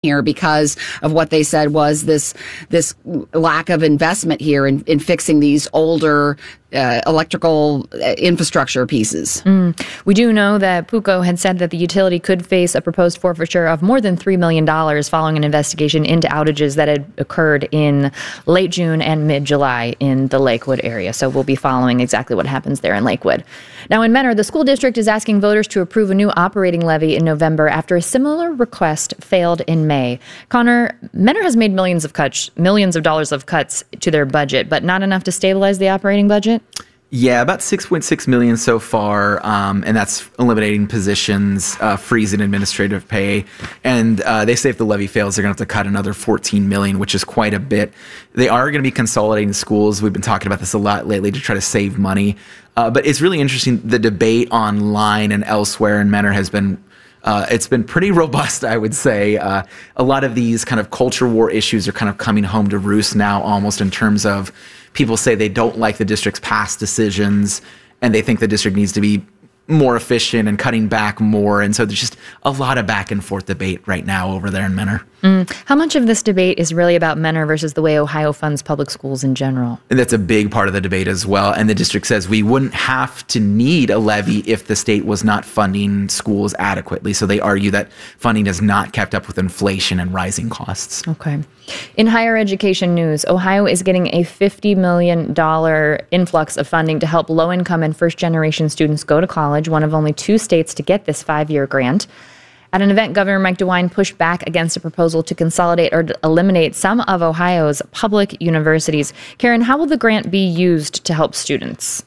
here because of what they said was this lack of investment here in fixing these older electrical infrastructure pieces. We do know that PUCO had said that the utility could face a proposed forfeiture of more than $3 million following an investigation into outages that had occurred in late June and mid-July in the Lakewood area. So we'll be following exactly what happens there in Lakewood. Now in Mentor, the school district is asking voters to approve a new operating levy in November after a similar request failed in May. Connor, Mentor has made millions of dollars of cuts to their budget, but not enough to stabilize the operating budget? Yeah, about $6.6 million so far, and that's eliminating positions, freezing administrative pay. And they say if the levy fails, they're going to have to cut another $14 million, which is quite a bit. They are going to be consolidating schools. We've been talking about this a lot lately to try to save money. But it's really interesting. The debate online and elsewhere in Mentor has been it's been pretty robust, I would say. A lot of these kind of culture war issues are kind of coming home to roost now, almost in terms of people say they don't like the district's past decisions and they think the district needs to be more efficient and cutting back more. And so there's just a lot of back and forth debate right now over there in Mentor. How much of this debate is really about Mentor versus the way Ohio funds public schools in general? And that's a big part of the debate as well. And the district says we wouldn't have to need a levy if the state was not funding schools adequately. So they argue that funding has not kept up with inflation and rising costs. Okay. In higher education news, Ohio is getting a $50 million influx of funding to help low-income and first-generation students go to college, one of only 2 states to get this 5-year grant. At an event, Governor Mike DeWine pushed back against a proposal to consolidate or eliminate some of Ohio's public universities. Karen, how will the grant be used to help students?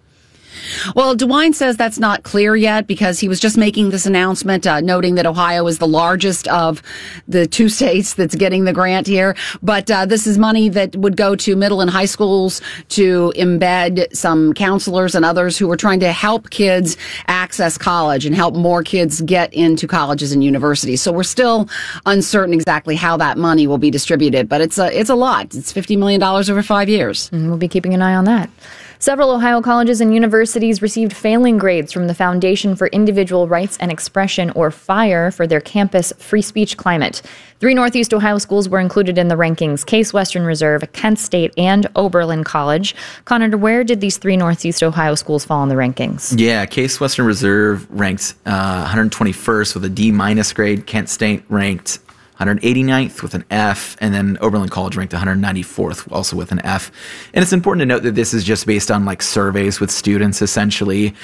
Well, DeWine says that's not clear yet because he was just making this announcement, noting that Ohio is the largest of the 2 states that's getting the grant here. But this is money that would go to middle and high schools to embed some counselors and others who are trying to help kids access college and help more kids get into colleges and universities. So we're still uncertain exactly how that money will be distributed, but it's a lot. It's $50 million over 5 years. And we'll be keeping an eye on that. Several Ohio colleges and universities received failing grades from the Foundation for Individual Rights and Expression, or FIRE, for their campus free speech climate. 3 Northeast Ohio schools were included in the rankings: Case Western Reserve, Kent State, and Oberlin College. Connor, where did these 3 Northeast Ohio schools fall in the rankings? Yeah, Case Western Reserve ranked 121st with a D- grade. Kent State ranked 189th with an F, and then Oberlin College ranked 194th, also with an F. And it's important to note that this is just based on like surveys with students, essentially,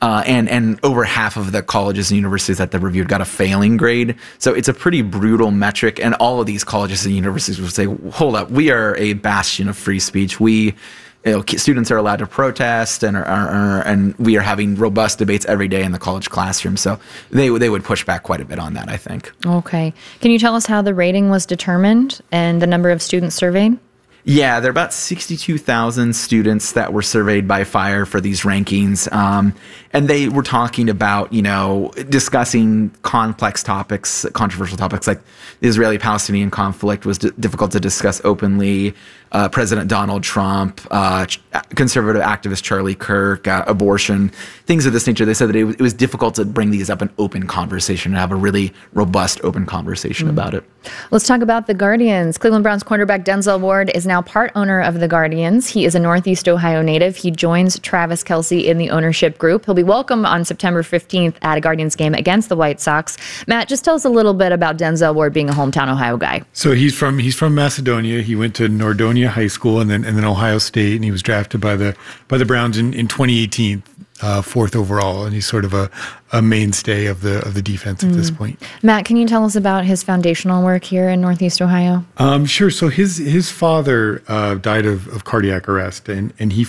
and over half of the colleges and universities that they reviewed got a failing grade. So it's a pretty brutal metric, and all of these colleges and universities would say, hold up, we are a bastion of free speech. Students are allowed to protest, and we are having robust debates every day in the college classroom. So they would push back quite a bit on that, I think. Okay. Can you tell us how the rating was determined and the number of students surveyed? Yeah, there are about 62,000 students that were surveyed by FIRE for these rankings. And they were talking about, discussing complex topics, controversial topics like the Israeli-Palestinian conflict was difficult to discuss openly. President Donald Trump, conservative activist Charlie Kirk, abortion, things of this nature. They said that it was difficult to bring these up in open conversation and have a really robust open conversation about it. Let's talk about the Guardians. Cleveland Browns cornerback Denzel Ward is now part owner of the Guardians. He is a Northeast Ohio native. He joins Travis Kelce in the ownership group. He'll be welcome on September 15th at a Guardians game against the White Sox. Matt, just tell us a little bit about Denzel Ward being a hometown Ohio guy. So he's from Macedonia. He went to Nordonia High School and then Ohio State, and he was drafted by the Browns in 2018, 4th overall, and he's sort of a mainstay of the defense at this point. Matt, can you tell us about his foundational work here in Northeast Ohio? Sure. So his father died of cardiac arrest, and he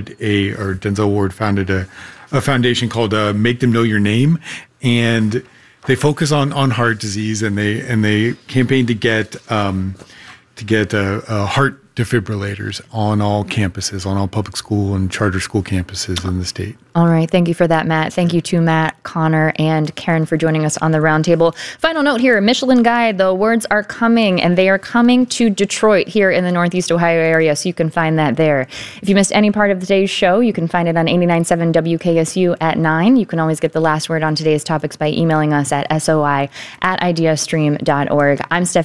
Denzel Ward founded a foundation called Make Them Know Your Name, and they focus on heart disease, and they campaign to get a heart defibrillators on all campuses, on all public school and charter school campuses in the state. All right. Thank you for that, Matt. Thank you to Matt, Connor, and Karen for joining us on the roundtable. Final note here, Michelin Guide, the awards are coming, and they are coming to Detroit here in the Northeast Ohio area, so you can find that there. If you missed any part of today's show, you can find it on 89.7 WKSU at 9. You can always get the last word on today's topics by emailing us at soi@ideastream.org. I'm Stephanie